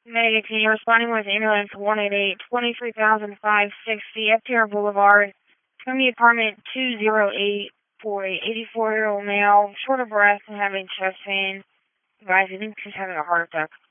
Negative, you're responding with ambulance 188, 23,560 FTR Boulevard, Community Apartment 208 for a 84-year-old male, short of breath and having chest pain. Advised, I think he's having a heart attack.